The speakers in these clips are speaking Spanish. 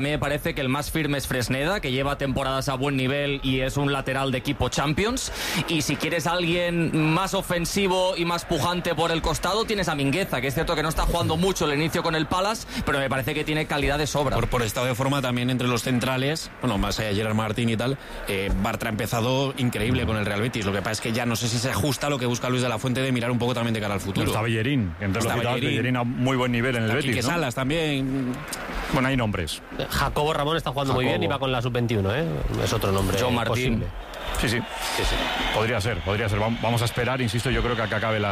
A mí me parece que el más firme es Fresneda, que lleva temporadas a buen nivel y es un lateral de equipo Champions. Y si quieres a alguien más ofensivo y más pujante por el costado, tienes a Mingueza, que es cierto que no está jugando mucho el inicio con el Palace, pero me parece que tiene calidad de sobra. Por estado de forma también entre los centrales, bueno, más allá de Gerard Martín y tal, Bartra ha empezado increíble con el Real Betis. Lo que pasa es que ya no sé si se ajusta a lo que busca Luis de la Fuente de mirar un poco también de cara al futuro. Está Bellerín, entre los citados, Bellerín a muy buen nivel en el Betis, ¿no? Salas también. Bueno, hay nombres. Jacobo Ramón está jugando muy bien y va con la sub-21, ¿eh? Es otro nombre. John Martín. Sí. Podría ser. Vamos a esperar, insisto, yo creo que acá acabe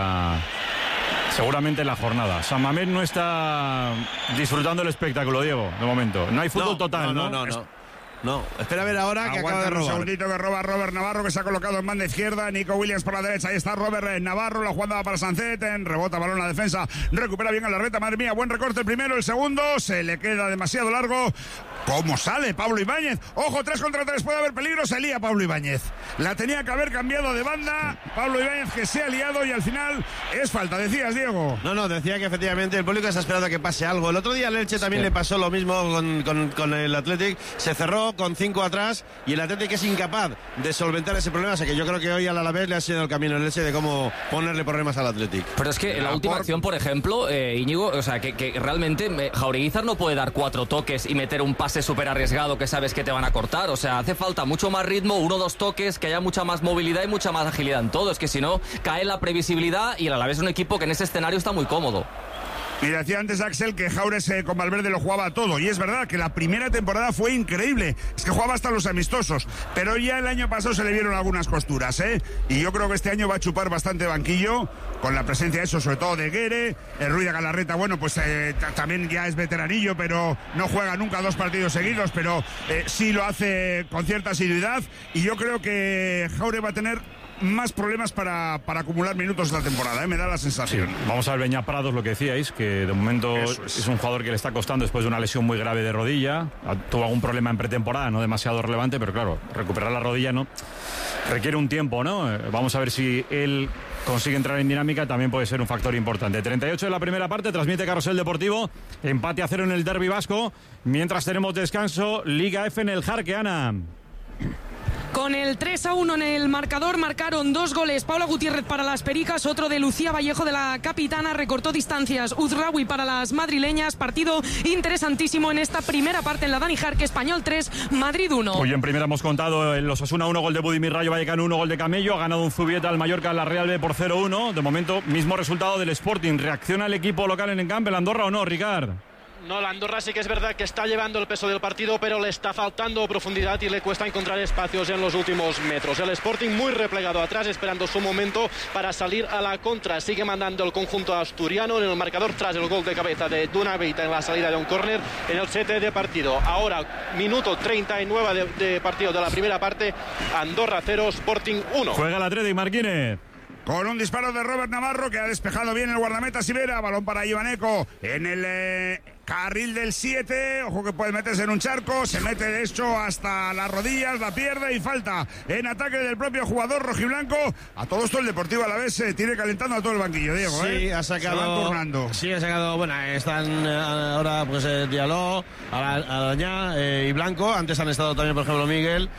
seguramente la jornada. San Mamés no está disfrutando el espectáculo, Diego, de momento. No hay fútbol total, ¿no? No, espera a ver ahora que acaba de robar. Un segundito que roba Robert Navarro, que se ha colocado en banda izquierda. Nico Williams por la derecha. Ahí está Robert Navarro. La jugada para Sancet. Rebota balón la defensa. Recupera bien a la reta. Madre mía, buen recorte el primero. El segundo se le queda demasiado largo. ¿Cómo sale Pablo Ibáñez? Ojo, 3 contra 3. Puede haber peligro. Se lía Pablo Ibáñez. La tenía que haber cambiado de banda. Pablo Ibáñez que se ha liado y al final es falta. Decías, Diego. No, decía que efectivamente el público está esperando a que pase algo. El otro día al Elche también le pasó lo mismo con el Athletic. Se cerró con 5 atrás y el Athletic es incapaz de solventar ese problema, así que yo creo que hoy al Alavés le ha sido el camino el Elche de cómo ponerle problemas al Athletic. Pero es que en la última acción, por ejemplo, Íñigo, o sea, que realmente Jaureguizar no puede dar 4 toques y meter un pase súper arriesgado que sabes que te van a cortar, o sea, hace falta mucho más ritmo, 1 o 2 toques, que haya mucha más movilidad y mucha más agilidad en todo, es que si no, cae la previsibilidad y el Alavés es un equipo que en ese escenario está muy cómodo. Y decía antes Axel que Jaures con Valverde lo jugaba todo, y es verdad que la primera temporada fue increíble, es que jugaba hasta los amistosos, pero ya el año pasado se le vieron algunas costuras, y yo creo que este año va a chupar bastante banquillo, con la presencia de eso, sobre todo de Guere, el Ruiz de Galarreta, bueno, pues también ya es veteranillo, pero no juega nunca 2 partidos seguidos, pero sí lo hace con cierta asiduidad, y yo creo que Jaure va a tener más problemas para acumular minutos esta temporada, me da la sensación. Sí. Vamos a ver Beñat Prados, lo que decíais, que de momento es un jugador que le está costando después de una lesión muy grave de rodilla. Tuvo algún problema en pretemporada, no demasiado relevante, pero claro, recuperar la rodilla no requiere un tiempo, ¿no? Vamos a ver si él consigue entrar en dinámica, también puede ser un factor importante. 38 de la primera parte, transmite Carrusel Deportivo, empate a 0 en el derbi vasco, mientras tenemos descanso, Liga F en el Jarque, Ana. Con el 3-1 en el marcador marcaron 2 goles. Paula Gutiérrez para las Pericas, otro de Lucía Vallejo de la Capitana, recortó distancias Uzraoui para las madrileñas. Partido interesantísimo en esta primera parte en la Dani Jarque. Español 3, Madrid 1. Hoy en primera hemos contado el Osasuna 1, gol de Budimir, Rayo Vallecano 1, gol de Camello. Ha ganado un Zubieta al Mallorca, la Real B por 0-1. De momento, mismo resultado del Sporting. ¿Reacciona el equipo local en el campo, el Andorra o no, Ricard? No, la Andorra sí que es verdad que está llevando el peso del partido, pero le está faltando profundidad y le cuesta encontrar espacios en los últimos metros. El Sporting muy replegado atrás, esperando su momento para salir a la contra. Sigue mandando el conjunto asturiano en el marcador tras el gol de cabeza de Dunabeita en la salida de un córner en el 7 de partido. Ahora, minuto 39 de partido de la primera parte. Andorra 0, Sporting 1. Juega el Atlético Marquínez. Con un disparo de Robert Navarro, que ha despejado bien el guardameta Sivera. Balón para Ivaneco en el carril del 7. Ojo que puede meterse en un charco. Se mete de hecho hasta las rodillas, la pierde y falta en ataque del propio jugador rojiblanco. A todo esto el Deportivo Alavés tiene calentando a todo el banquillo, Diego. Sí, ha sacado. Se van turnando. Sí, ha sacado. Bueno, están ahora pues Diallo, Arañá y Blanco. Antes han estado también, por ejemplo, Miguel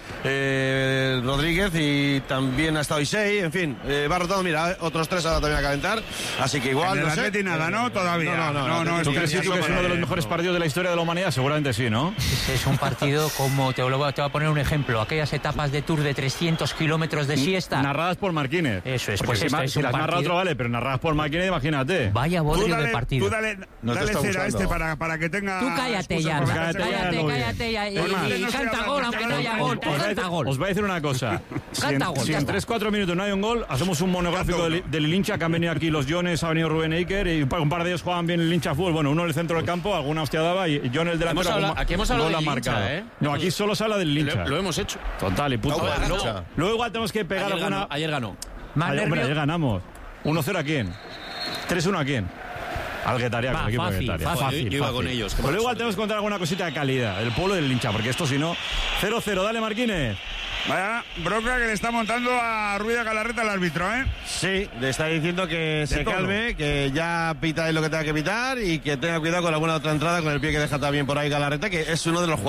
Rodríguez y también ha estado Isei. En fin, va rotando. Mira, otros 3 ahora también a calentar. Así que igual. En el Atleti nada, ¿no? Todavía. No. ¿Tú crees que es uno de los mejores partidos de la historia de la humanidad? Seguramente sí, ¿no? Es un partido como, te voy a poner un ejemplo, aquellas etapas de Tour de 300 kilómetros de siesta. Narradas por Marquínez. Eso es, pues si las narra otro vale, pero narradas por Marquínez, imagínate. Vaya bodrio de partido. Tú dale cera a este para que tenga... Tú cállate ya, cállate ya. Y canta gol, aunque no haya gol. Canta gol. Os voy a decir una cosa. Si en 3-4 minutos no hay un gol, hacemos un monográfico del hincha, que han venido aquí los Jones, ha venido Rubén Eiker, y un par de ellos juegan bien el hincha fútbol. Bueno, uno en el centro del campo, alguna hostia daba, y John el delantero. Aquí hemos hablado del hincha, No, aquí solo se habla del hincha. Lo hemos hecho. Total, y puto. Luego igual tenemos que pegar alguna... Ayer ganó. Hombre, ayer ganamos. 1-0 ¿a quién? 3-1 ¿a quién? Al Guetaria, con el equipo de Guetaria. Fácil. Yo iba con ellos. Pero igual tenemos que contar alguna cosita de calidad, el pueblo del hincha, porque esto si no... 0-0, dale Marquínez. Vaya bronca que le está montando a Ruiz de Galarreta el árbitro, ¿eh? Sí, le está diciendo que se calme, que ya pita lo que tenga que pitar y que tenga cuidado con alguna otra entrada con el pie que deja también por ahí Galarreta, que es uno de los jugadores